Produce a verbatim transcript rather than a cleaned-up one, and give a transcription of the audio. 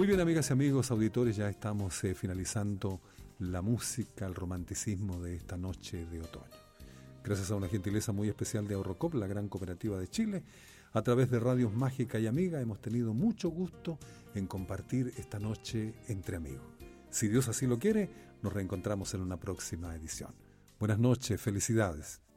Muy bien, amigas y amigos, auditores, ya estamos eh, finalizando la música, el romanticismo de esta noche de otoño. Gracias a una gentileza muy especial de Ahorrocop, la gran cooperativa de Chile, a través de Radios Mágica y Amiga, hemos tenido mucho gusto en compartir esta noche entre amigos. Si Dios así lo quiere, nos reencontramos en una próxima edición. Buenas noches, felicidades.